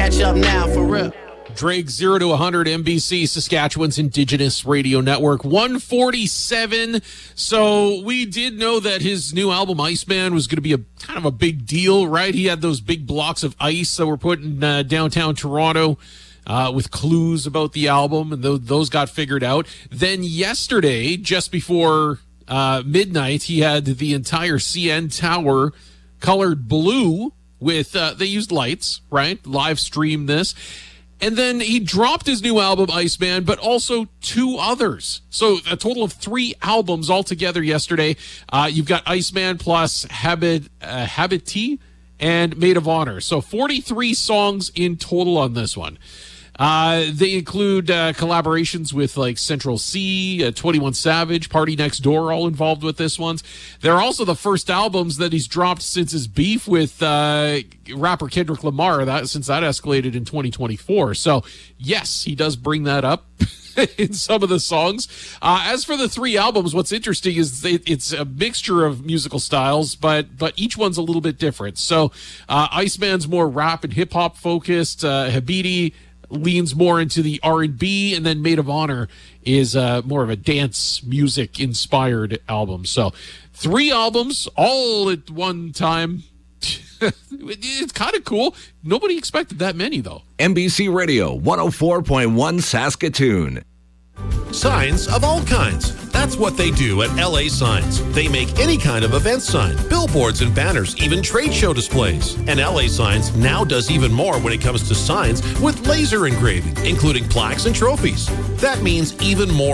catch up now, for real. Drake, 0 to 100, NBC, Saskatchewan's Indigenous Radio Network, 147. So we did know that his new album, Iceman, was going to be a kind of a big deal, right? He had those big blocks of ice that were put in downtown Toronto with clues about the album, and those got figured out. Then yesterday, just before midnight, he had the entire CN Tower colored blue with, they used lights, right? Live streamed this. And then he dropped his new album, Iceman, but also 2 others. So a total of 3 albums altogether yesterday. You've got Iceman plus Habiti and Maid of Honor. So 43 songs in total on this one. They include collaborations with like Central C, 21 Savage, Party Next Door, all involved with this one. They're also the first albums that he's dropped since his beef with rapper Kendrick Lamar, since that escalated in 2024. So, yes, he does bring that up in some of the songs. As for the 3 albums, what's interesting is it's a mixture of musical styles, but each one's a little bit different. So, Iceman's more rap and hip-hop focused. Habiti leans more into the R&B, and then Maid of Honor is more of a dance music inspired album. So 3 albums all at one time. It's kind of cool. Nobody expected that many, though. NBC Radio 104.1 Saskatoon. Signs of all kinds. That's what they do at LA Signs. They make any kind of event sign, billboards and banners, even trade show displays. And LA Signs now does even more when it comes to signs with laser engraving, including plaques and trophies. That means even more